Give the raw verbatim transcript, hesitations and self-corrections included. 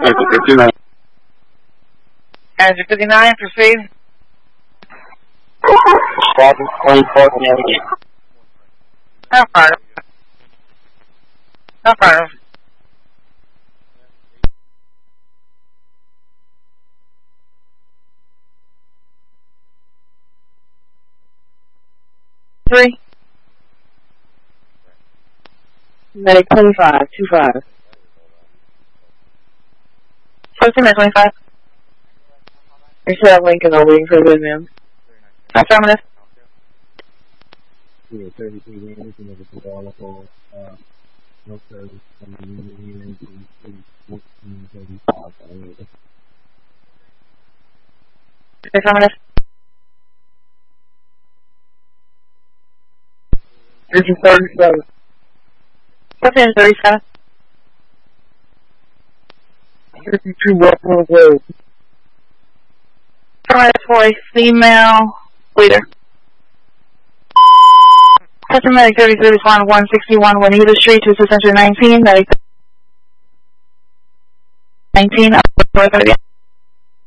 fifty-nine. Manager fifty-nine, proceed. Seven twenty-four, navigate. No problem. No problem. Three. Medic twenty-five, two five. Fourteen minute twenty-five. You should have Lincoln over waiting for the ma'am. Affirmative. Yeah, thirty-three minutes and it's all up on, uh, no service, and then fourteen thirty-five. Affirmative. This is thirty-seven. Fourteen thirty-seven. fifty-two Buffalo Road. Affirmative for a female leader. Customer Medic thirty-three, respond one sixty-one Juanita Street to Century nineteen, Medic nineteen, four thirty.